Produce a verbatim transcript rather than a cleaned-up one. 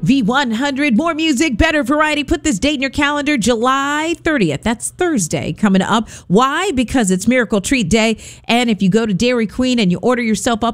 V one hundred, more music, better variety. Put this date in your calendar, July thirtieth. That's Thursday coming up. Why? Because it's Miracle Treat Day. And if you go to Dairy Queen and you order yourself up